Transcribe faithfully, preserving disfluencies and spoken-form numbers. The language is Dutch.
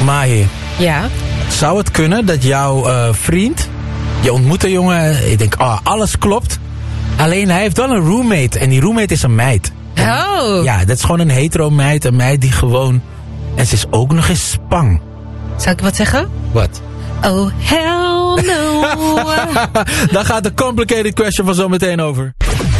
Mahi, Ja. zou het kunnen dat jouw uh, vriend, je ontmoet een jongen, je denkt, oh, alles klopt. Alleen hij heeft wel een roommate en die roommate is een meid. En, Oh. ja, dat is gewoon een hetero meid, een meid die gewoon, en ze is ook nog eens spang. Zou ik wat zeggen? Wat? Oh, hell no. Daar gaat de complicated question van zo meteen over.